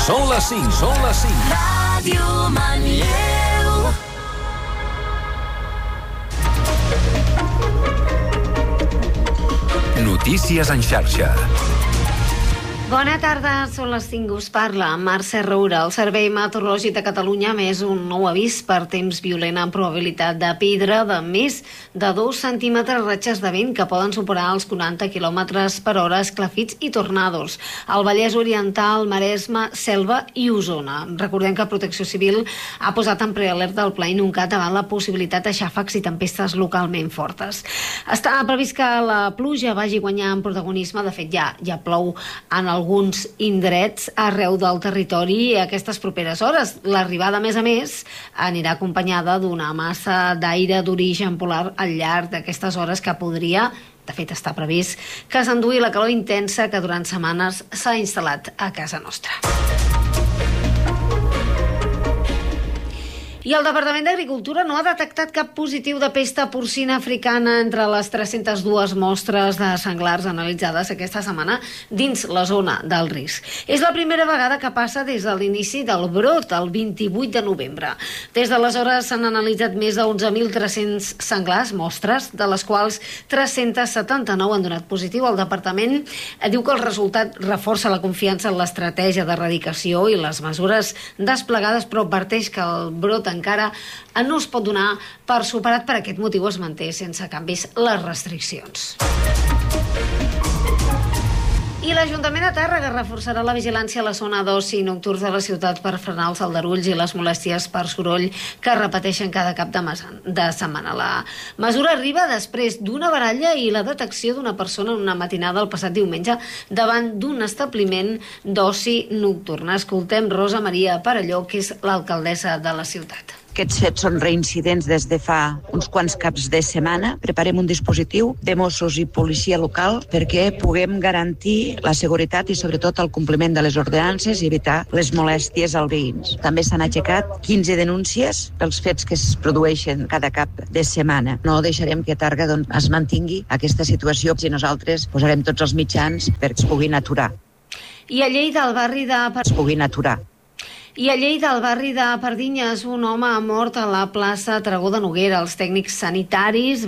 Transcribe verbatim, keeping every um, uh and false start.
Són les cinc, són les cinc. Ràdio Manlleu. Notícies en xarxa. Bona tarda, són les cinc, us parla Mercè Roura. El Servei Meteorològic de Catalunya ha emès un nou avís per temps violent amb probabilitat de pedra de més de dos centímetres, ratxes de vent que poden superar els quaranta quilòmetres per hora, esclafits i tornados. Al Vallès Oriental, Maresme, Selva i Osona. Recordem que Protecció Civil ha posat en prealerta el Pla Inuncat davant la possibilitat de xàfecs i tempestes localment fortes. Està previst que la pluja vagi guanyant protagonisme. De fet, ja, ja plou en el alguns indrets arreu del territori aquestes properes hores. L'arribada, a més a més, anirà acompanyada d'una massa d'aire d'origen polar al llarg d'aquestes hores que podria, de fet està previst, que s'endugui la calor intensa que durant setmanes s'ha instal·lat a casa nostra. I el Departament d'Agricultura no ha detectat cap positiu de pesta porcina africana entre les tres-centes dues mostres de senglars analitzades aquesta setmana dins la zona del risc. És la primera vegada que passa des de l'inici del brot, el vint-i-vuit de novembre. Des d'aleshores s'han analitzat més de onze mil tres-cents senglars, mostres, de les quals tres-cents setanta-nou han donat positiu. El Departament diu que el resultat reforça la confiança en l'estratègia d'erradicació i les mesures desplegades, però adverteix que el brot encara no es pot donar per superat. Per aquest motiu es manté sense canvis les restriccions. I l'Ajuntament de Tàrrega reforçarà la vigilància a la zona d'oci nocturns de la ciutat per frenar els aldarulls i les molèsties per soroll que repeteixen cada cap de, de setmana. La mesura arriba després d'una baralla i la detecció d'una persona en una matinada el passat diumenge davant d'un establiment d'oci nocturn. Escoltem Rosa Maria Parelló, que és l'alcaldessa de la ciutat. Aquests fets són reincidents des de fa uns quants caps de setmana. Preparem un dispositiu de Mossos i policia local perquè puguem garantir la seguretat i sobretot el compliment de les ordenances i evitar les molèsties als veïns. També s'han aixecat quinze denúncies pels fets que es produeixen cada cap de setmana. No deixarem que Tàrrega doncs, es mantingui aquesta situació i nosaltres posarem tots els mitjans perquè es puguin aturar. I a Lleida, al barri de... Es puguin aturar. I a Lleida, al barri de Pardinyes, un home ha mort a la plaça Dragó de Noguera. Els tècnics sanitaris